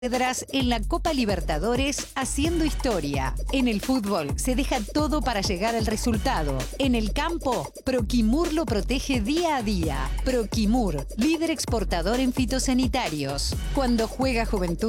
Piedras en la Copa Libertadores haciendo historia. En el fútbol se deja todo para llegar al resultado. En el campo, Proquimur lo protege día a día. Proquimur, líder exportador en fitosanitarios. Cuando juega Juventud